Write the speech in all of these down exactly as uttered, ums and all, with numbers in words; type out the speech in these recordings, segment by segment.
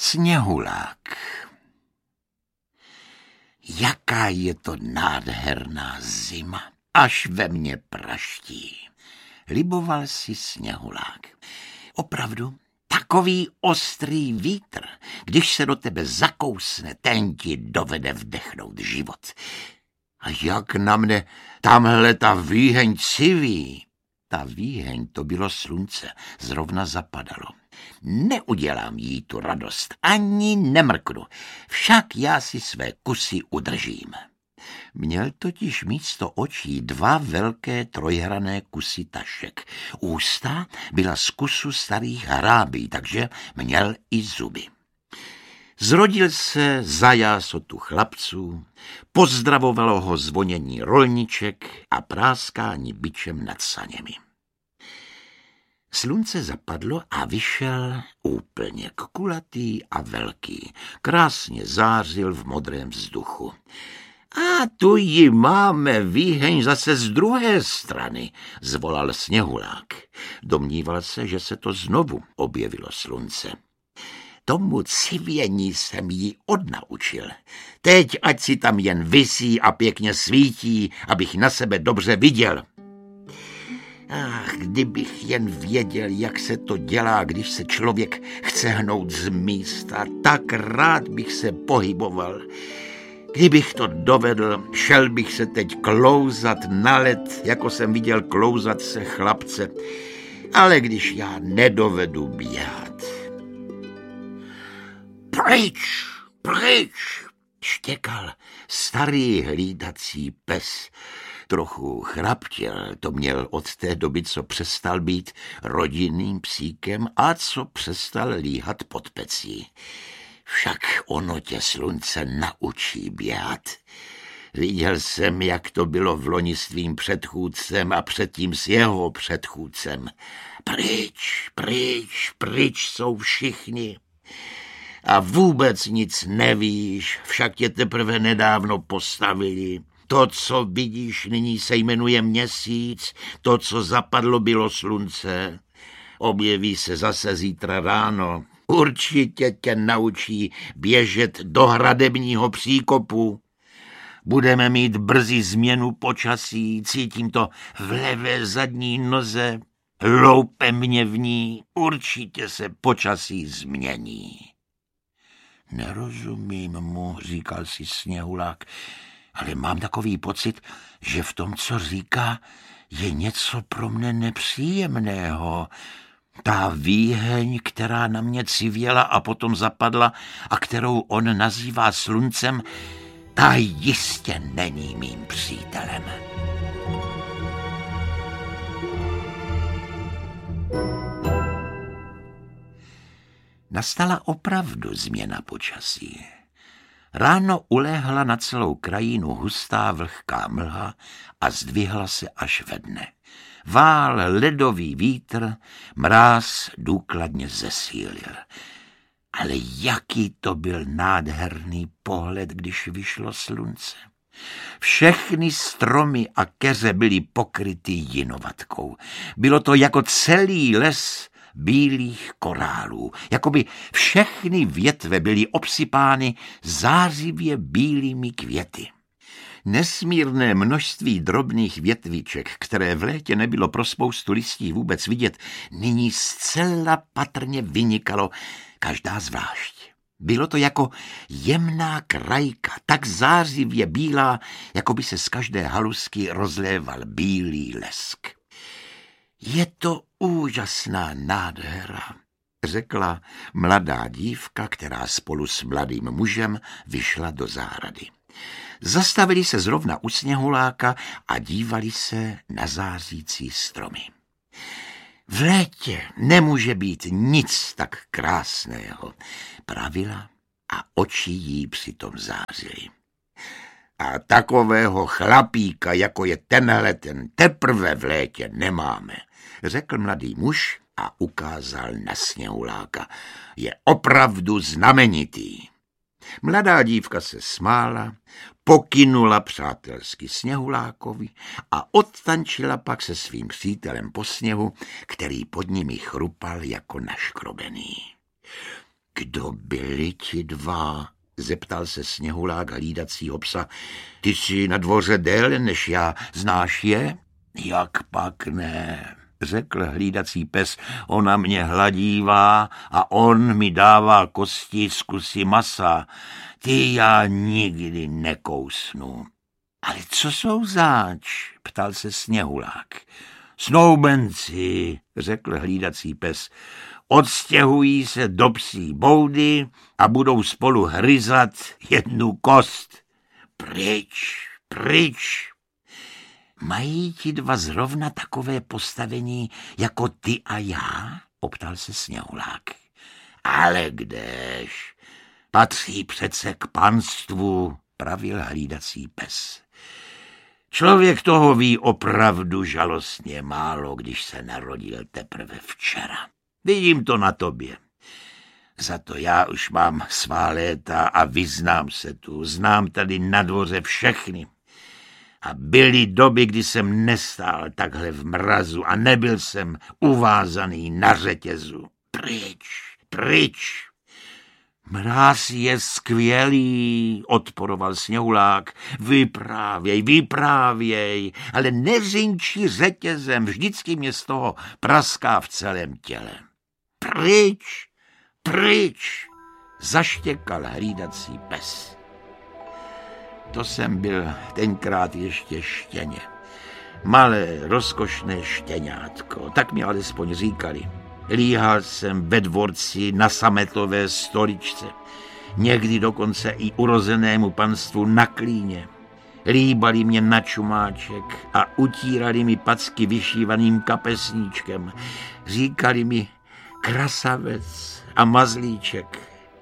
Sněhulák. Jaká je to nádherná zima, až ve mně praští. Liboval si Sněhulák. Opravdu, takový ostrý vítr, když se do tebe zakousne, ten ti dovede vdechnout život. A jak na mne tamhle ta výheň civí. Ta výheň, to bylo slunce, zrovna zapadalo. Neudělám jí tu radost, ani nemrknu, však já si své kusy udržím. Měl totiž místo očí dva velké trojhrané kusy tašek. Ústa byla z kusu starých hrábí, takže měl i zuby. Zrodil se za jásotu chlapců, pozdravovalo ho zvonění rolniček a práskání bičem nad saněmi. Slunce zapadlo a vyšel úplně kulatý a velký. Krásně zářil v modrém vzduchu. A tu ji máme, výheň, zase z druhé strany, zvolal Sněhulák. Domníval se, že se to znovu objevilo slunce. Tomu civění jsem ji odnaučil. Teď ať si tam jen visí a pěkně svítí, abych na sebe dobře viděl. Ach, kdybych jen věděl, jak se to dělá, když se člověk chce hnout z místa, tak rád bych se pohyboval. Kdybych to dovedl, šel bych se teď klouzat na led, jako jsem viděl klouzat se chlapce. Ale když já nedovedu běhat. Pryč, pryč, štěkal starý hlídací pes. Trochu chraptěl, to měl od té doby, co přestal být rodinným psíkem a co přestal líhat pod pecí. Však ono tě slunce naučí běhat. Viděl jsem, jak to bylo v loni s tvým předchůdcem a předtím s jeho předchůdcem. Pryč, pryč, pryč jsou všichni. A vůbec nic nevíš, však tě teprve nedávno postavili. To, co vidíš nyní, se jmenuje měsíc, to, co zapadlo, bylo slunce. Objeví se zase zítra ráno. Určitě tě naučí běžet do hradebního příkopu. Budeme mít brzy změnu počasí, cítím to v levé zadní noze, loupe mě v ní, určitě se počasí změní. Nerozumím mu, říkal si Sněhulák, ale mám takový pocit, že v tom, co říká, je něco pro mne nepříjemného. Ta výheň, která na mě civěla a potom zapadla a kterou on nazývá sluncem, ta jistě není mým přítelem. Nastala opravdu změna počasí. Ráno ulehla na celou krajinu hustá vlhká mlha a zdvihla se až ve dne. Vál ledový vítr, mráz důkladně zesílil. Ale jaký to byl nádherný pohled, když vyšlo slunce. Všechny stromy a keře byly pokryty jinovatkou. Bylo to jako celý les bílých korálů, jako by všechny větve byly obsypány zářivě bílými květy. Nesmírné množství drobných větviček, které v létě nebylo pro spoustu listí vůbec vidět, nyní zcela patrně vynikalo, každá zvlášť. Bylo to jako jemná krajka, tak zářivě bílá, jako by se z každé halusky rozléval bílý lesk. Je to úžasná nádhera, řekla mladá dívka, která spolu s mladým mužem vyšla do zahrady. Zastavili se zrovna u Sněhuláka a dívali se na zářící stromy. V létě nemůže být nic tak krásného, pravila a oči jí přitom zářily. A takového chlapíka, jako je tenhle ten, teprve v létě nemáme, řekl mladý muž a ukázal na Sněhuláka. Je opravdu znamenitý. Mladá dívka se smála, pokynula přátelsky Sněhulákovi a odtančila pak se svým přítelem po sněhu, který pod nimi chrupal jako naškrobený. Kdo byli ti dva? Zeptal se Sněhulák hlídacího psa. Ty jsi na dvoře déle než já, znáš je? Jak pak ne, řekl hlídací pes, ona mě hladívá a on mi dává kosti z kusy masa. Ty já nikdy nekousnu. Ale co jsou zač? Ptal se Sněhulák. Snoubenci, řekl hlídací pes, odstěhují se do psí boudy a budou spolu hryzat jednu kost. Pryč, pryč. Mají ti dva zrovna takové postavení jako ty a já? Optal se Sněhulák. Ale kdež, patří přece k panstvu, pravil hlídací pes. Člověk toho ví opravdu žalostně málo, když se narodil teprve včera. Vidím to na tobě. Za to já už mám svá léta a vyznám se tu. Znám tady na dvoře všechny. A byly doby, kdy jsem nestál takhle v mrazu a nebyl jsem uvázaný na řetězu. Pryč, pryč. Mráz je skvělý, odporoval Sněhulák. Vyprávěj, vyprávěj, ale neřinčí řetězem, vždycky mě z toho praská v celém těle. Pryč, pryč, zaštěkal hlídací pes. To jsem byl tenkrát ještě štěně. Malé, rozkošné štěňátko, tak mi alespoň říkali. Líhal jsem ve dvorci na sametové stoličce, někdy dokonce i urozenému panstvu na klíně. Líbali mě na čumáček a utírali mi packy vyšívaným kapesníčkem. Říkali mi krasavec a mazlíček.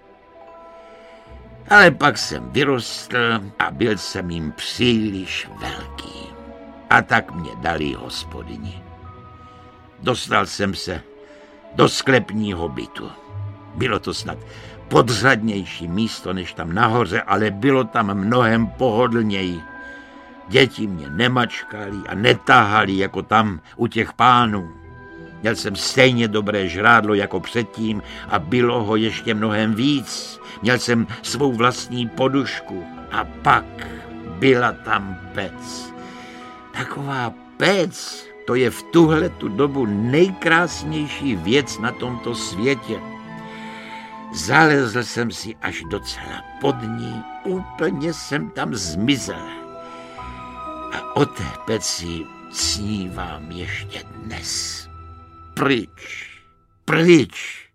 Ale pak jsem vyrostl a byl jsem jim příliš velký. A tak mě dali hospodyni. Dostal jsem se do sklepního bytu. Bylo to snad podřadnější místo než tam nahoře, ale bylo tam mnohem pohodlněji. Děti mě nemačkali a netahali jako tam u těch pánů. Měl jsem stejně dobré žrádlo jako předtím a bylo ho ještě mnohem víc. Měl jsem svou vlastní podušku a pak byla tam pec. Taková pec, to je v tuhle tu dobu nejkrásnější věc na tomto světě. Zalezl jsem si až docela pod ní, úplně jsem tam zmizel. A o té peci snívám ještě dnes. Pryč, pryč.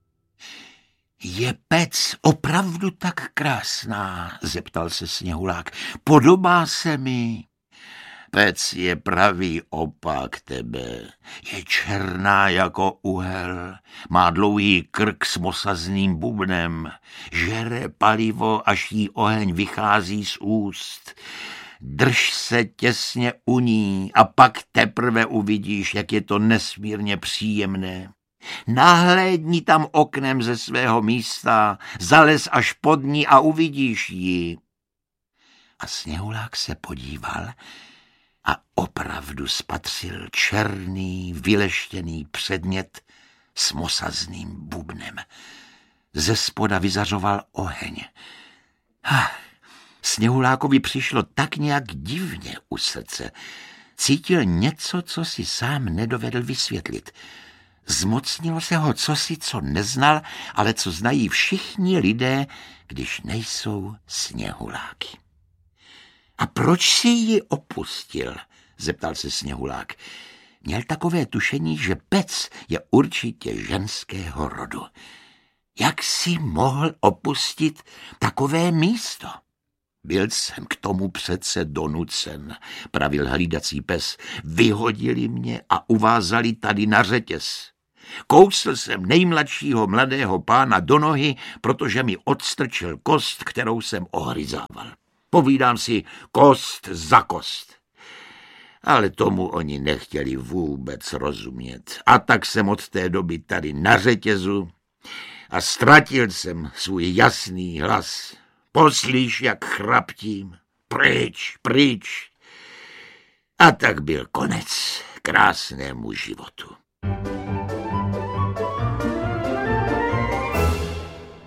Je pec opravdu tak krásná? Zeptal se Sněhulák. Podobá se mi. Pec je pravý opak tebe. Je černá jako uhel, má dlouhý krk s mosazným bubnem, žere palivo, až jí oheň vychází z úst. Drž se těsně u ní a pak teprve uvidíš, jak je to nesmírně příjemné. Nahlédni tam oknem ze svého místa, zalez až pod ní a uvidíš ji. A Sněhulák se podíval a opravdu spatřil černý, vyleštěný předmět s mosazným bubnem. Ze spoda vyzařoval oheň. Ha, Sněhulákovi přišlo tak nějak divně u srdce. Cítil něco, co si sám nedovedl vysvětlit. Zmocnilo se ho cosi, co neznal, ale co znají všichni lidé, když nejsou Sněhuláky. A proč si ji opustil? Zeptal se Sněhulák. Měl takové tušení, že pec je určitě ženského rodu. Jak si mohl opustit takové místo? Byl jsem k tomu přece donucen, pravil hlídací pes. Vyhodili mě a uvázali tady na řetěz. Kousl jsem nejmladšího mladého pána do nohy, protože mi odstrčil kost, kterou jsem ohryzával. Povídám si kost za kost. Ale tomu oni nechtěli vůbec rozumět. A tak jsem od té doby tady na řetězu a ztratil jsem svůj jasný hlas. Poslíš, jak chraptím. Pryč, pryč. A tak byl konec krásnému životu.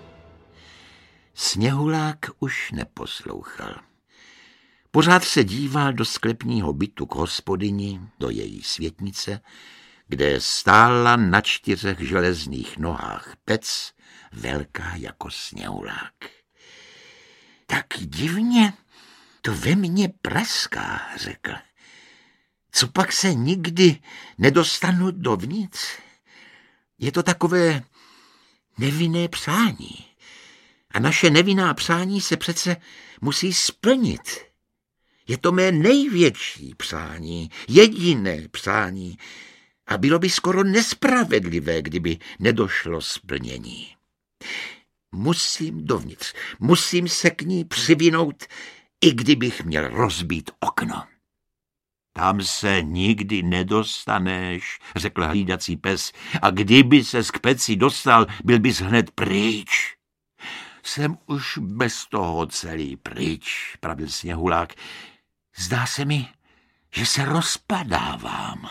Sněhulák už neposlouchal. Pořád se díval do sklepního bytu k hospodyni, do její světnice, kde stála na čtyřech železných nohách pec, velká jako sněhulák. Tak divně to ve mně praská, řekl. Co pak se nikdy nedostanu dovnitř? Je to takové nevinné přání. A naše nevinná přání se přece musí splnit. Je to mé největší přání, jediné přání. A bylo by skoro nespravedlivé, kdyby nedošlo splnění. Musím dovnitř, musím se k ní přivinout, i kdybych měl rozbít okno. Tam se nikdy nedostaneš, řekl hlídací pes, a kdyby ses k peci dostal, byl bys hned pryč. Jsem už bez toho celý pryč, pravil Sněhulák. Zdá se mi, že se rozpadávám.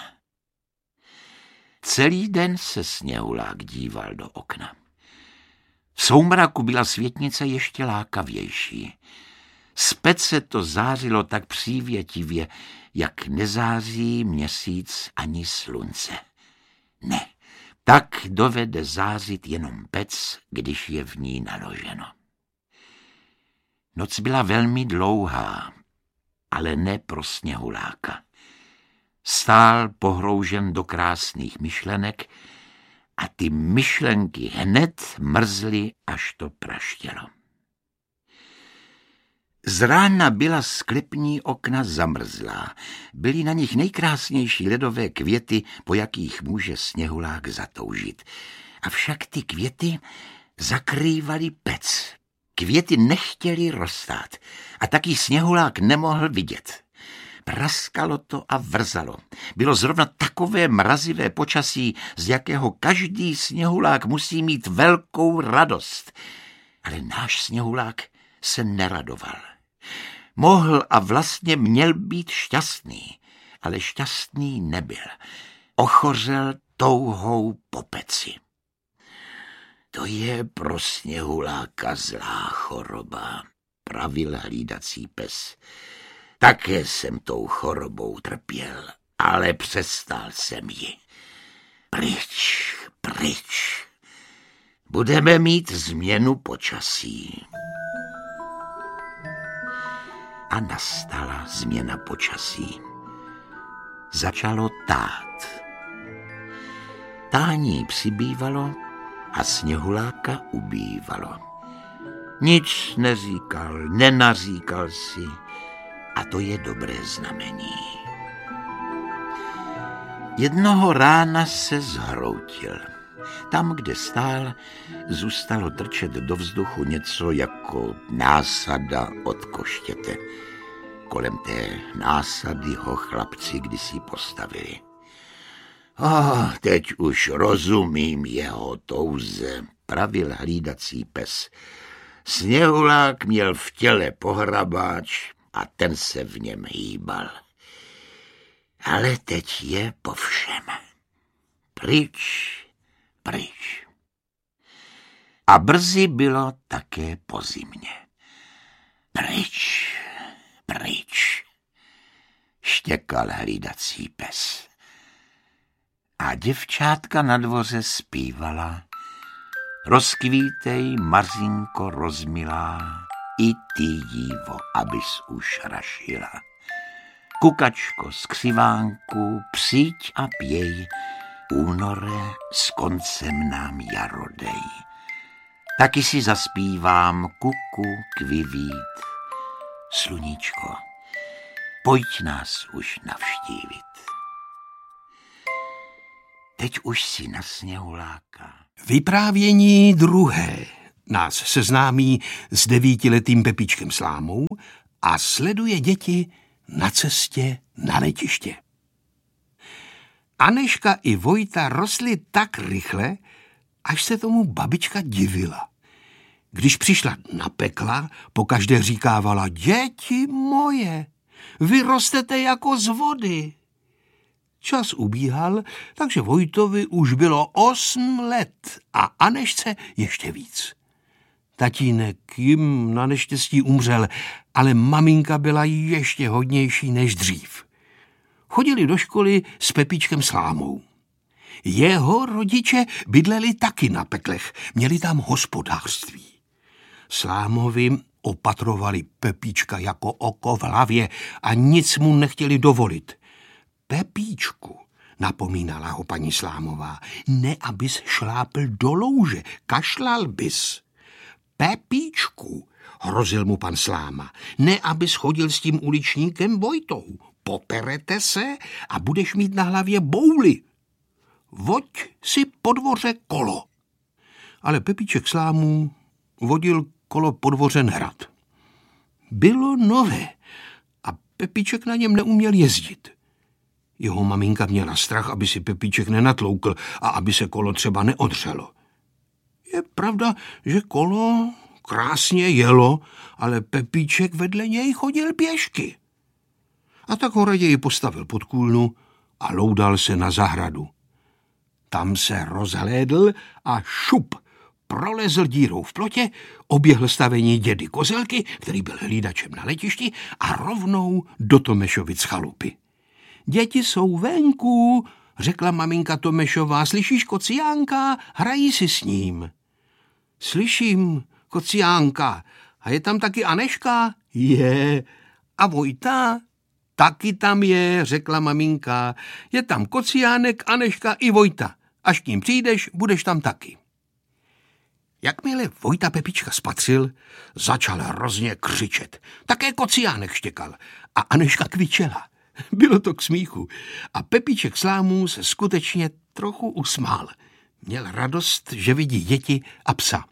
Celý den se Sněhulák díval do okna. V soumraku byla světnice ještě lákavější. Z pece to zářilo tak přívětivě, jak nezáří měsíc ani slunce. Ne, tak dovede zářit jenom pec, když je v ní naloženo. Noc byla velmi dlouhá, ale ne pro Sněhuláka. Stál pohroužen do krásných myšlenek a ty myšlenky hned mrzly, až to praštělo. Z rána byla sklepní okna zamrzlá. Byly na nich nejkrásnější ledové květy, po jakých může Sněhulák zatoužit. Avšak ty květy zakrývaly pec. Květy nechtěly roztát a taky Sněhulák nemohl vidět. Praskalo to a vrzalo. Bylo zrovna takové mrazivé počasí, z jakého každý Sněhulák musí mít velkou radost. Ale náš Sněhulák se neradoval. Mohl a vlastně měl být šťastný, ale šťastný nebyl. Ochořel touhou po peci. To je pro Sněhuláka zlá choroba, pravil hlídací pes. Také jsem tou chorobou trpěl, ale přestal jsem ji. Pryč, pryč. Budeme mít změnu počasí. A nastala změna počasí. Začalo tát. Tání přibývalo a Sněhuláka ubývalo. Nic neříkal, nenaříkal si, a to je dobré znamení. Jednoho rána se zhroutil. Tam, kde stál, zůstalo trčet do vzduchu něco jako násada od koštěte. Kolem té násady ho chlapci kdysi postavili. Oh, teď už rozumím jeho touze, pravil hlídací pes. Sněhulák měl v těle pohrabáč a ten se v něm hýbal. Ale teď je po všem. Pryč, pryč. A brzy bylo také po zimě. Pryč, pryč, štěkal hlídací pes. A děvčátka na dvoře zpívala: Rozkvítej, Mařinko rozmilá, i ty dívo, abys už rašila. Kukačko z křivánku, přijď a pěj, únore s koncem nám jaro dej. Taky si zaspívám kuku kvivít. Sluníčko, pojď nás už navštívit. Teď už si na Sněhuláka. Vyprávění druhé nás seznámí s devítiletým Pepičkem Slámou a sleduje děti na cestě na letiště. Anežka i Vojta rostly tak rychle, až se tomu babička divila. Když přišla na pekla, pokaždé říkávala: děti moje, vy rostete jako z vody. Čas ubíhal, takže Vojtovi už bylo osm let a Anežce ještě víc. Tatínek jim na neštěstí umřel, ale maminka byla ještě hodnější než dřív. Chodili do školy s Pepíčkem Slámou. Jeho rodiče bydleli taky na Peklech, měli tam hospodářství. Slámovi opatrovali Pepíčka jako oko v hlavě a nic mu nechtěli dovolit. Pepíčku, napomínala ho paní Slámová, ne abys šlápl do louže, kašlal bys. Pepíčku, hrozil mu pan Sláma, ne abys chodil s tím uličníkem Vojtou. Poperete se a budeš mít na hlavě bouly. Voď si po dvoře kolo. Ale Pepíček Slámů vodil kolo po dvoře nerad. Bylo nové a Pepíček na něm neuměl jezdit. Jeho maminka měla strach, aby si Pepíček nenatloukl a aby se kolo třeba neodřelo. Je pravda, že kolo krásně jelo, ale Pepíček vedle něj chodil pěšky. A tak ho raději postavil pod kůlnu a loudal se na zahradu. Tam se rozhlédl a šup, prolezl dírou v plotě, oběhl stavení dědy Kozelky, který byl hlídačem na letišti, a rovnou do Tomešovic chalupy. Děti jsou venku, řekla maminka Tomešová, slyšíš Kociánka, hrají si s ním. Slyším, Kociánka, a je tam taky Aneška? Je. A Vojta? Taky tam je, řekla maminka. Je tam Kociánek, Aneška i Vojta. Až k ním přijdeš, budeš tam taky. Jakmile Vojta Pepíčka spatřil, začal hrozně křičet. Také Kociánek štěkal a Aneška kvičela. Bylo to k smíchu a Pepíček Slámů se skutečně trochu usmál. Měl radost, že vidí děti a psa.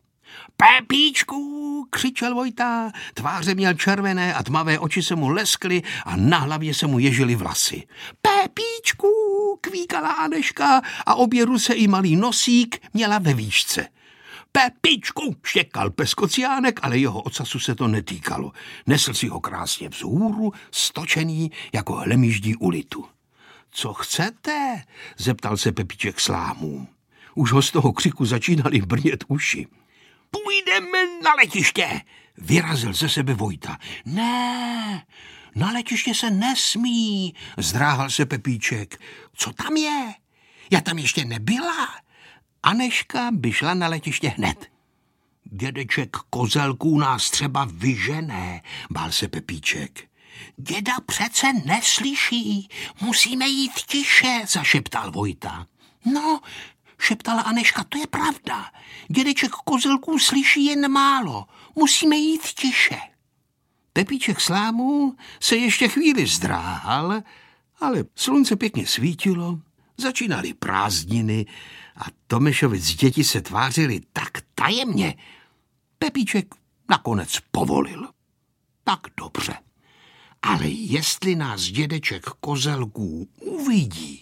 Pepíčku, křičel Vojta, tváře měl červené a tmavé oči se mu leskly a na hlavě se mu ježily vlasy. Pepíčku, kvíkala Aneška a obě ruce i malý nosík měla ve výšce. Pepíčku, štěkal pes Kociánek, ale jeho ocasu se to netýkalo. Nesl si ho krásně vzhůru, stočený jako hlemýždí u litu. Co chcete? Zeptal se Pepíček Slámů. Už ho z toho křiku začínali brnět uši. Půjdeme na letiště, vyrazil ze sebe Vojta. Ne, na letiště se nesmí, zdráhal se Pepíček. Co tam je? Já tam ještě nebyla. Aneška by šla na letiště hned. Dědeček Kozelků nás třeba vyžené, bál se Pepíček. Děda přece neslyší, musíme jít tiše, zašeptal Vojta. No, šeptala Aneška, to je pravda. Dědeček Kozelků slyší jen málo, musíme jít tiše. Pepíček Slámů se ještě chvíli zdráhal, ale slunce pěkně svítilo, začínaly prázdniny a Tomešovic děti se tvářili tak tajemně. Pepíček nakonec povolil. Tak dobře. Ale jestli nás dědeček Kozelků uvidí...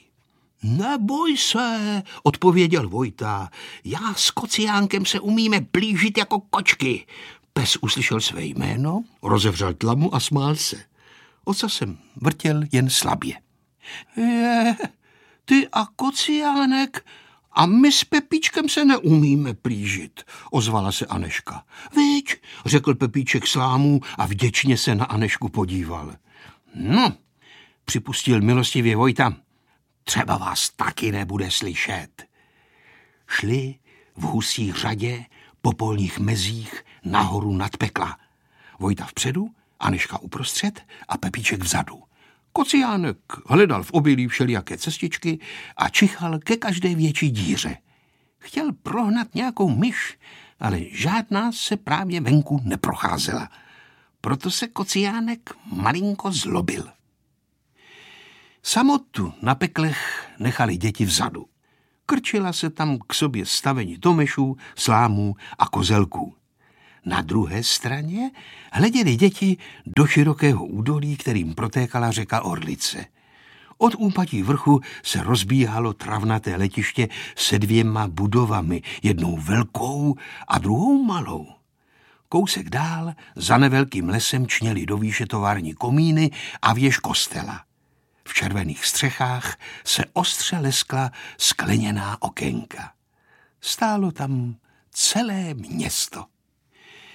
Neboj se, odpověděl Vojta. Já s Kociánkem se umíme blížit jako kočky. Pes uslyšel své jméno, rozevřel tlamu a smál se. Ocasem vrtěl jen slabě. Je, ty a Kociánek a my s Pepíčkem se neumíme plížit, ozvala se Aneška. Viď, řekl Pepíček Slámů a vděčně se na Anešku podíval. No, připustil milostivě Vojta, třeba vás taky nebude slyšet. Šli v husí řadě po polních mezích nahoru nad Pekla. Vojta vpředu, Aneška uprostřed a Pepíček vzadu. Kociánek hledal v obilí všelijaké cestičky a čichal ke každé větší díře. Chtěl prohnat nějakou myš, ale žádná se právě venku neprocházela. Proto se Kociánek malinko zlobil. Samotu na Peklech nechali děti vzadu. Krčila se tam k sobě stavení Tomešů, Slámů a Kozelků. Na druhé straně hleděli děti do širokého údolí, kterým protékala řeka Orlice. Od úpatí vrchu se rozbíhalo travnaté letiště se dvěma budovami, jednou velkou a druhou malou. Kousek dál za nevelkým lesem čněly do výše tovární komíny a věž kostela. V červených střechách se ostře leskla skleněná okénka. Stálo tam celé město.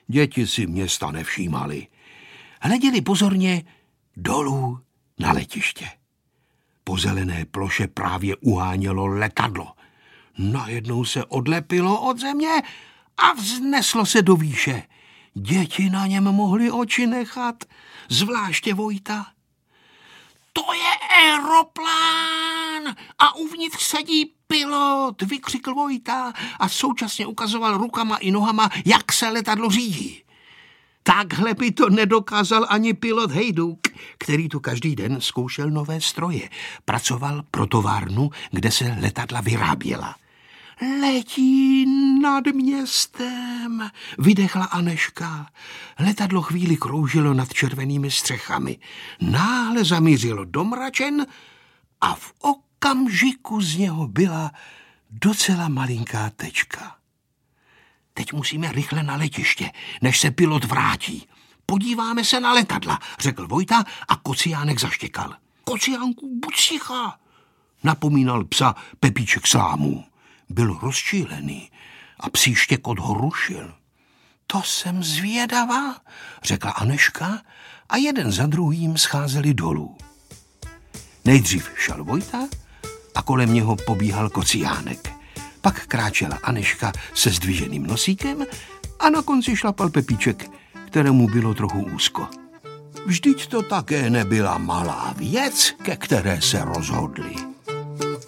Děti si města nevšímali. Hleděli pozorně dolů na letiště. Po zelené ploše právě uhánělo letadlo. Najednou se odlepilo od země a vzneslo se do výše. Děti na něm mohly oči nechat, zvláště Vojta. To je aeroplán a uvnitř sedí pilot, vykřikl Vojta a současně ukazoval rukama i nohama, jak se letadlo řídí. Takhle by to nedokázal ani pilot Hejduk, který tu každý den zkoušel nové stroje. Pracoval pro továrnu, kde se letadla vyráběla. Letí nad městem, vydechla Anežka. Letadlo chvíli kroužilo nad červenými střechami. Náhle zamířilo do mračen a v okamžiku z něho byla docela malinká tečka. Teď musíme rychle na letiště, než se pilot vrátí. Podíváme se na letadla, řekl Vojta a Kociánek zaštěkal. Kociánku, buď tichá, napomínal psa Pepíček Slámů. Byl rozčílený a psí štěkot ho rušil. To jsem zvědavá, řekla Anežka a jeden za druhým scházeli dolů. Nejdřív šel Vojta a kolem něho pobíhal Kociánek. Pak kráčela Anežka se zdviženým nosíkem a na konci šlapal Pepíček, kterému bylo trochu úzko. Vždyť to také nebyla malá věc, ke které se rozhodli.